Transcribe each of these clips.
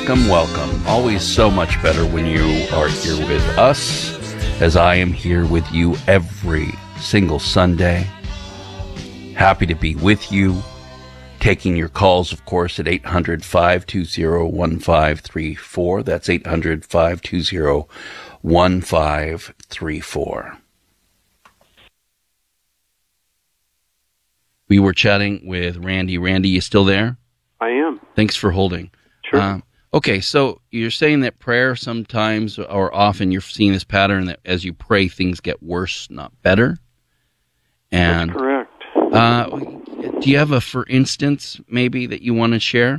welcome, welcome. Always so much better when you are here with us, as I am here with you every single Sunday. Happy to be with you. Taking your calls, of course, at 800-520-1534. That's 800-520-1534. We were chatting with Randy. Randy, you still there? I am. Thanks for holding. Sure. Okay, so you're saying that prayer sometimes or often you're seeing this pattern that as you pray, things get worse, not better. And That's correct. Do you have a, for instance, maybe that you want to share?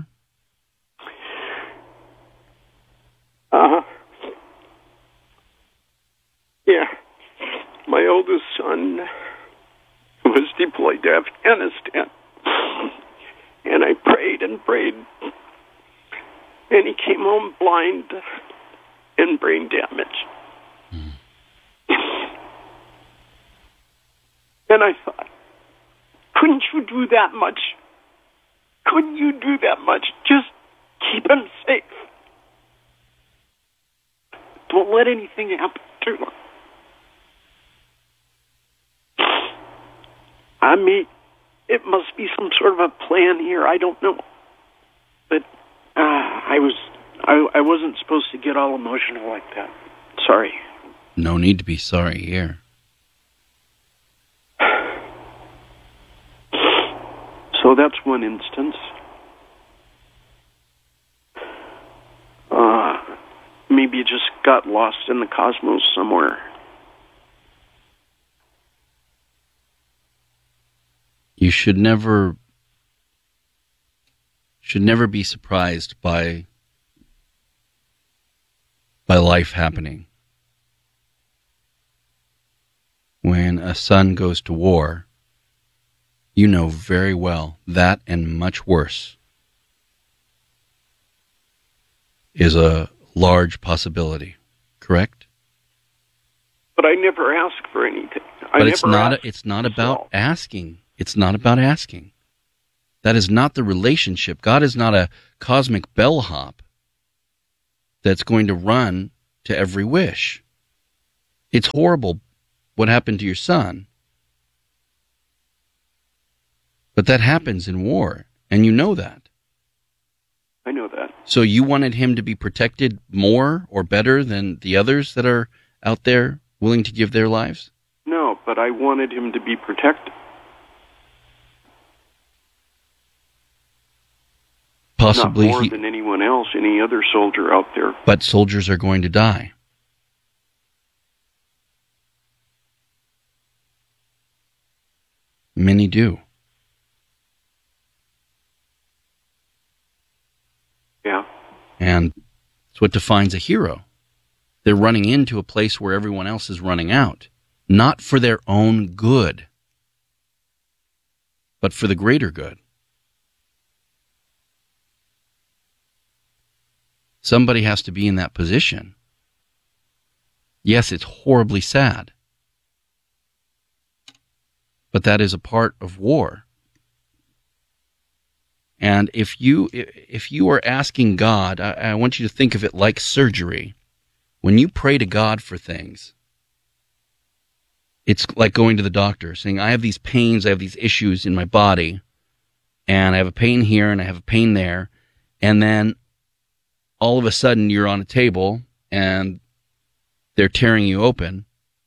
Yeah. My oldest son was deployed to Afghanistan. And I prayed and prayed. And he came home blind and brain damaged. And I thought, couldn't you do that much? Couldn't you do that much? Just keep him safe. Don't let anything happen to him. I mean, it must be some sort of a plan here. I don't know. But I wasn't supposed to get all emotional like that. Sorry. No need to be sorry here. So that's one instance. Maybe you just got lost in the cosmos somewhere. You should never be surprised by life happening. When a son goes to war, you know very well that and much worse is a large possibility, correct? But I never ask for anything. But it's not about asking. It's not about asking. That is not the relationship. God is not a cosmic bellhop that's going to run to every wish. It's horrible what happened to your son. But that happens in war, and you know that. I know that. So you wanted him to be protected more or better than the others that are out there willing to give their lives? No, but I wanted him to be protected. Possibly not more than anyone else, any other soldier out there. But soldiers are going to die. Many do. Yeah. And it's what defines a hero. They're running into a place where everyone else is running out, not for their own good, but for the greater good. Somebody has to be in that position. Yes, it's horribly sad, but that is a part of war. And if you are asking God, I want you to think of it like surgery. When you pray to God for things, it's like going to the doctor, saying, I have these pains, I have these issues in my body, and I have a pain here and I have a pain there, and then all of a sudden you're on a table and they're tearing you open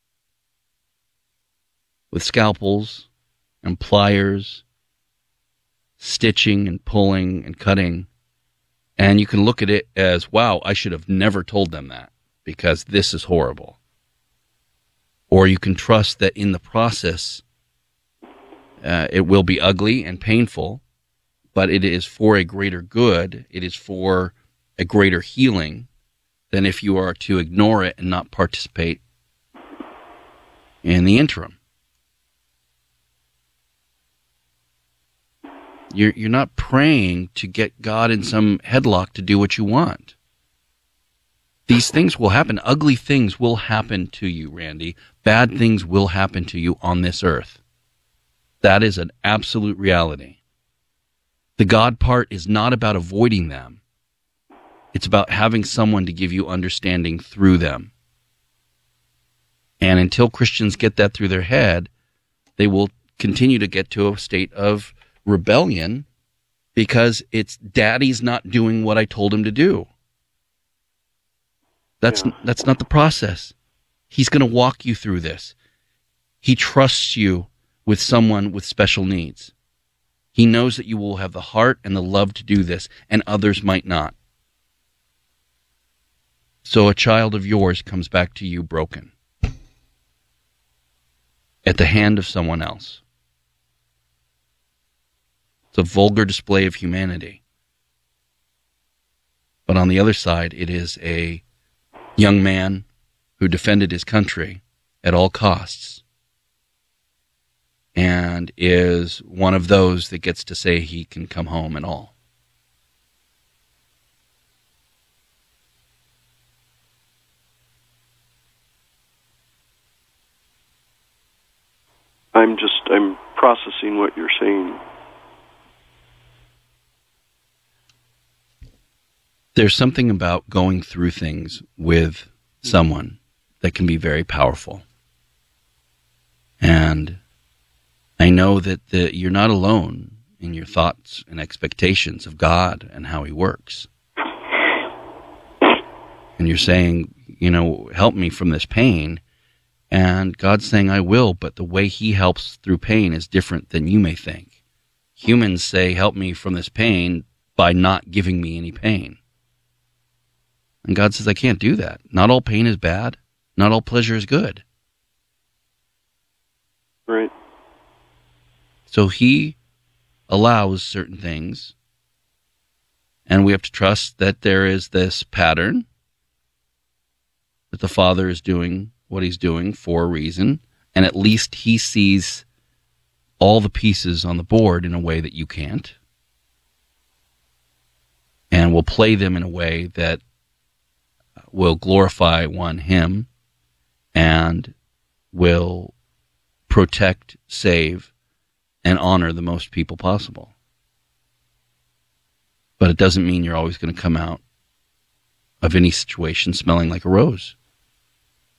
with scalpels and pliers, stitching and pulling and cutting. And you can look at it as, wow, I should have never told them that because this is horrible. Or you can trust that in the process, it will be ugly and painful, but it is for a greater good. It is for a greater healing than if you are to ignore it and not participate in the interim. You're not praying to get God in some headlock to do what you want. These things will happen. Ugly things will happen to you, Randy. Bad things will happen to you on this earth. That is an absolute reality. The God part is not about avoiding them. It's about having someone to give you understanding through them. And until Christians get that through their head, they will continue to get to a state of rebellion because it's daddy's not doing what I told him to do. That's not the process. He's going to walk you through this. He trusts you with someone with special needs. He knows that you will have the heart and the love to do this, and others might not. So a child of yours comes back to you broken at the hand of someone else. It's a vulgar display of humanity. But on the other side, it is a young man who defended his country at all costs and is one of those that gets to say he can come home and all. I'm processing what you're saying. There's something about going through things with someone that can be very powerful. And I know that you're not alone in your thoughts and expectations of God and how he works. And you're saying, help me from this pain. And God's saying, I will, but the way he helps through pain is different than you may think. Humans say, help me from this pain by not giving me any pain. And God says, I can't do that. Not all pain is bad. Not all pleasure is good. Right. So he allows certain things, and we have to trust that there is this pattern, that the Father is doing what he's doing for a reason, and at least he sees all the pieces on the board in a way that you can't, and will play them in a way that will glorify him, and will protect, save, and honor the most people possible. But it doesn't mean you're always going to come out of any situation smelling like a rose.